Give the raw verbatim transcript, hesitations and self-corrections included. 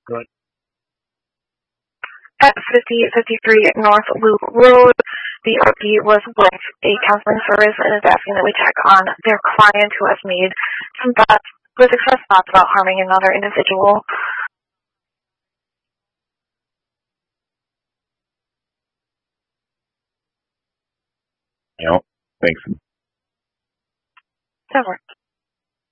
Good. At fifty fifty-three North Loop Road, the R P was with a counseling service and is asking that we check on their client who has made some thoughts, with expressed thoughts about harming another individual. Yeah, thanks. That works.